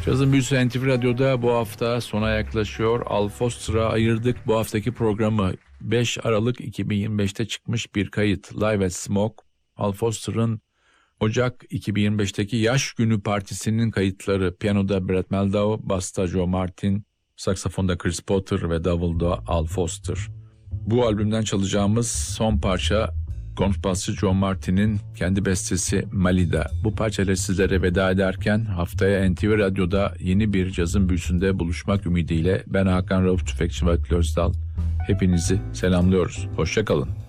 Cazın Büyüsü NTV Radyo'da bu hafta sona yaklaşıyor. Al Foster'a ayırdık bu haftaki programı. 5 Aralık 2025'te çıkmış bir kayıt. Live at Smoke. Al Foster'ın Ocak 2025'teki Yaş Günü Partisi'nin kayıtları. Piyanoda Brett Meldau, basta Joe Martin, saksafonda Chris Potter ve davulda Al Foster. Bu albümden çalacağımız son parça kontrbasçı Joe Martin'in kendi bestesi Malida. Bu parçayla sizlere veda ederken haftaya NTV Radyo'da yeni bir cazın büyüsünde buluşmak ümidiyle ben Hakan Rauf Tüfekçi ve Özdal. Hepinizi selamlıyoruz. Hoşça kalın.